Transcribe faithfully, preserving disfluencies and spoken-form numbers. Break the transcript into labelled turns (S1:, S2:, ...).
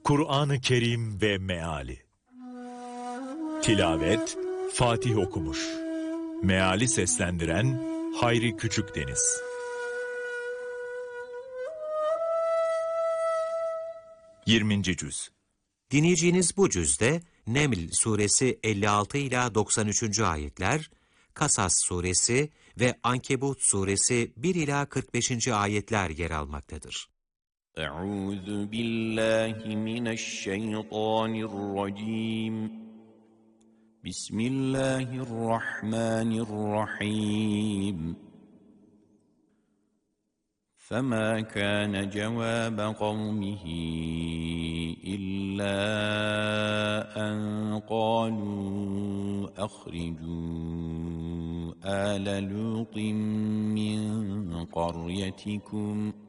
S1: Kur'an-ı Kerim ve Meali. Tilavet Fatih okumuş. Meali seslendiren Hayri Küçükdeniz. yirminci cüz.
S2: Dinleyeceğiniz bu cüzde Neml suresi elli altı ila doksan üçüncü ayetler, Kasas suresi ve Ankebut suresi bir ila kırk beşinci ayetler yer almaktadır.
S3: Euzu billahi mineşşeytanirracim. Bismillahirrahmanirrahim. فَمَا كَانَ جَوَابَ قَوْمِهِ إِلَّا أَنْ قَالُوا أَخْرِجُوا آلَ لُوطٍ مِّنْ قَرْيَتِكُمْ